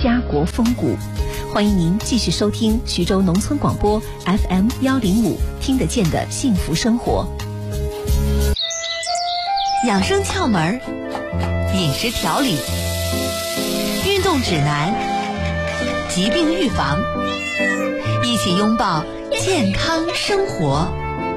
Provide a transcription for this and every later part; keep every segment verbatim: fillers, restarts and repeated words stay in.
家国风骨。欢迎您继续收听徐州农村广播 F M 一零五，听得见的幸福生活。 养生窍门、饮食调理、运动指南、疾病预防，一起拥抱健康生活。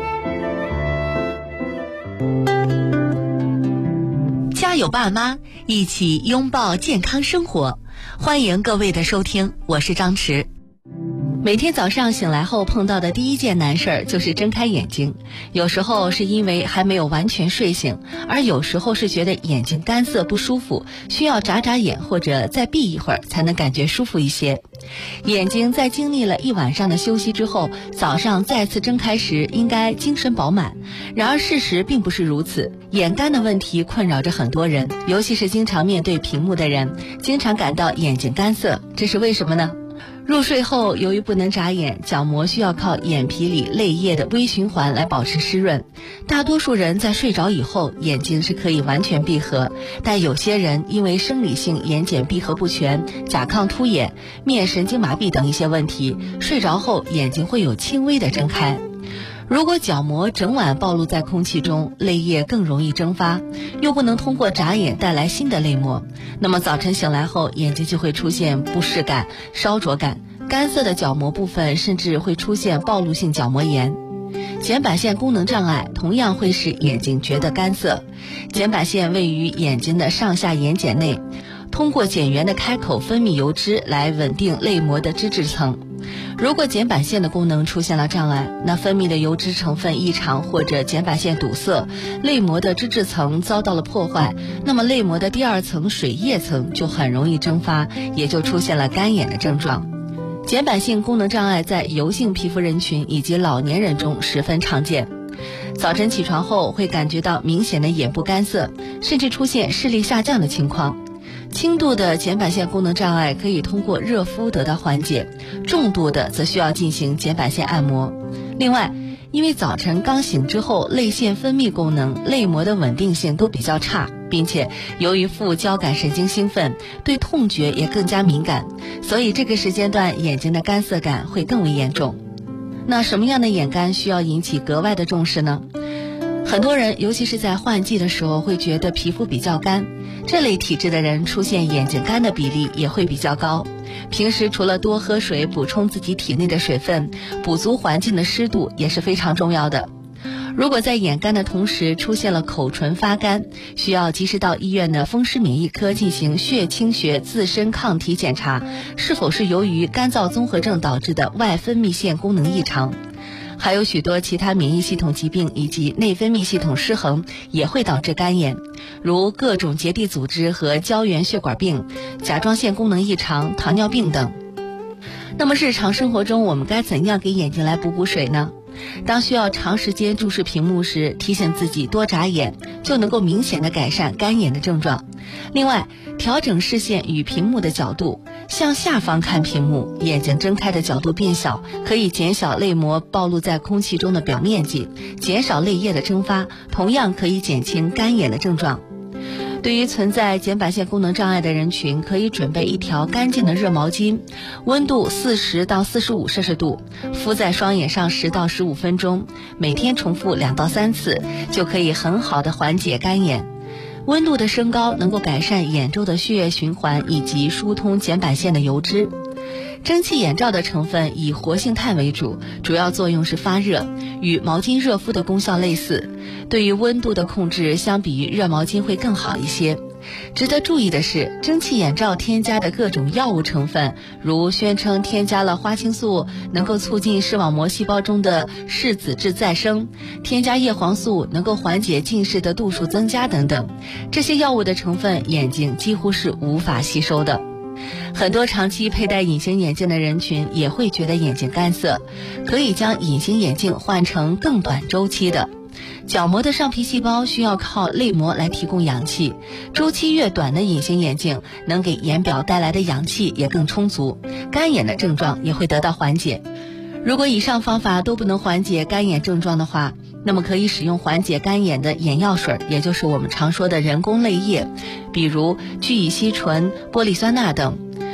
家有爸妈，一起拥抱健康生活。欢迎各位的收听，我是张弛。每天早上醒来后碰到的第一件难事儿就是睁开眼睛，有时候是因为还没有完全睡醒，而有时候是觉得眼睛干涩不舒服，需要眨眨眼或者再闭一会儿才能感觉舒服一些。眼睛在经历了一晚上的休息之后，早上再次睁开时应该精神饱满，然而事实并不是如此。眼干的问题困扰着很多人，尤其是经常面对屏幕的人，经常感到眼睛干涩，这是为什么呢？入睡后，由于不能眨眼，角膜需要靠眼皮里泪液的微循环来保持湿润。大多数人在睡着以后，眼睛是可以完全闭合，但有些人因为生理性眼睑闭合不全、甲亢突眼、面神经麻痹等一些问题，睡着后眼睛会有轻微的睁开。如果角膜整晚暴露在空气中，泪液更容易蒸发，又不能通过眨眼带来新的泪膜，那么早晨醒来后，眼睛就会出现不适感、烧灼感，干涩的角膜部分甚至会出现暴露性角膜炎。睑板腺功能障碍同样会使眼睛觉得干涩。睑板腺位于眼睛的上下眼睑内，通过睑缘的开口分泌油脂来稳定泪膜的脂质层。如果睑板腺的功能出现了障碍，那分泌的油脂成分异常或者睑板腺堵塞，泪膜的脂质层遭到了破坏，那么泪膜的第二层水液层就很容易蒸发，也就出现了干眼的症状。睑板性功能障碍在油性皮肤人群以及老年人中十分常见。早晨起床后会感觉到明显的眼部干涩，甚至出现视力下降的情况。轻度的睑板腺功能障碍可以通过热敷得到缓解，重度的则需要进行睑板腺按摩。另外，因为早晨刚醒之后，泪腺分泌功能、泪膜的稳定性都比较差，并且由于副交感神经兴奋，对痛觉也更加敏感，所以这个时间段眼睛的干涩感会更为严重。那什么样的眼干需要引起格外的重视呢？很多人尤其是在换季的时候会觉得皮肤比较干，这类体质的人出现眼睛干的比例也会比较高。平时除了多喝水补充自己体内的水分，补足环境的湿度也是非常重要的。如果在眼干的同时出现了口唇发干，需要及时到医院的风湿免疫科进行血清学自身抗体检查，是否是由于干燥综合症导致的外分泌腺功能异常。还有许多其他免疫系统疾病以及内分泌系统失衡也会导致干眼，如各种结缔组织和胶原血管病、甲状腺功能异常、糖尿病等。那么日常生活中我们该怎样给眼睛来补补水呢？当需要长时间注视屏幕时，提醒自己多眨眼，就能够明显的改善干眼的症状。另外，调整视线与屏幕的角度，向下方看屏幕，眼睛睁开的角度变小，可以减小泪膜暴露在空气中的表面积，减少泪液的蒸发，同样可以减轻干眼的症状。对于存在睑板腺功能障碍的人群，可以准备一条干净的热毛巾，温度四十到四十五摄氏度，敷在双眼上十到十五分钟，每天重复两到三次，就可以很好的缓解干眼。温度的升高能够改善眼周的血液循环以及疏通睑板腺的油脂。蒸汽眼罩的成分以活性炭为主，主要作用是发热，与毛巾热敷的功效类似。对于温度的控制，相比于热毛巾会更好一些。值得注意的是，蒸汽眼罩添加的各种药物成分，如宣称添加了花青素能够促进视网膜细胞中的视紫质再生，添加叶黄素能够缓解近视的度数增加等等，这些药物的成分眼睛几乎是无法吸收的。很多长期佩戴隐形眼镜的人群也会觉得眼睛干涩，可以将隐形眼镜换成更短周期的。角膜的上皮细胞需要靠泪膜来提供氧气，周期越短的隐形眼镜能给眼表带来的氧气也更充足，干眼的症状也会得到缓解。如果以上方法都不能缓解干眼症状的话，那么可以使用缓解干眼的眼药水，也就是我们常说的人工泪液，比如聚乙烯醇、玻璃酸钠等。